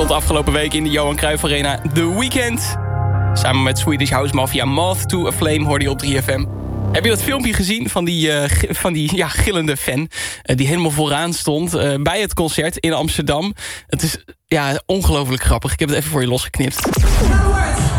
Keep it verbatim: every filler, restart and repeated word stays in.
stond afgelopen week in de Johan Cruijff Arena The Weeknd. Samen met Swedish House Mafia Moth to a Flame hoorde je op drie F M. Heb je dat filmpje gezien van die, uh, van die ja, gillende fan... Uh, die helemaal vooraan stond uh, bij het concert in Amsterdam? Het is ja, ongelooflijk grappig. Ik heb het even voor je losgeknipt.